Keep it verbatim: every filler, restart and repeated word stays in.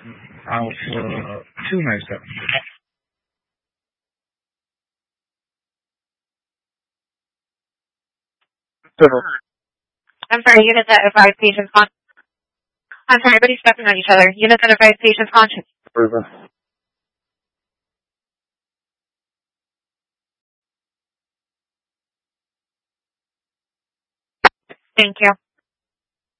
of uh, to myself. So, I'm sorry, units that advise patients con- I'm sorry, everybody's stepping on each other. Units that advise patients conscious. over. Thank you.